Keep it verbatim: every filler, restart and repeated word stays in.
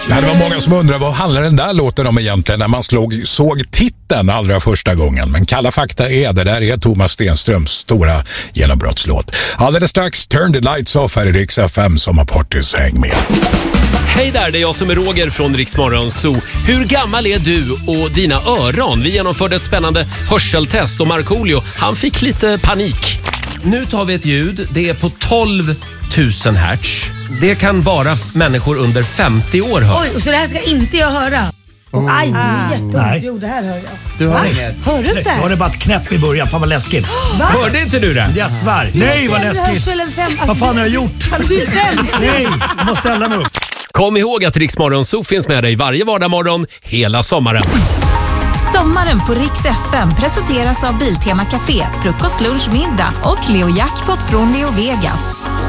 Ja, det var många som undrar vad handlar den där låten om egentligen när man slog, såg titeln allra första gången. Men Kalla fakta är det där är Thomas Stenströms stora genombrottslåt. Alldeles strax Turn the Lights Off här i Rix F M som har partis. Häng med. Hej där, det är jag som är Roger från Rix Morgon Zoo. Hur gammal är du och dina öron? Vi genomförde ett spännande hörseltest och Markoolio, han fick lite panik. Nu tar vi ett ljud, det är på tolv tusen hertz. Det kan bara människor under femtio år höra. Oj, så det här ska inte jag höra. Oh, aj, det är jätteont. Nej. Jo, det här hör jag. Du har inget. Hör du inte? Jag hörde bara ett knäpp i början, fan vad läskigt. Va? Hörde inte du det? Jag svär. Nej, vad läskigt. Vad fan har jag gjort? Du är femtio. Nej, jag måste ställa mig upp. Kom ihåg att Rix Morgon Zoo finns med dig varje vardagsmorgon hela sommaren. Sommaren på Rix F M presenteras av Biltema Café, frukost, lunch, middag och Leo Jackpot från Leo Vegas.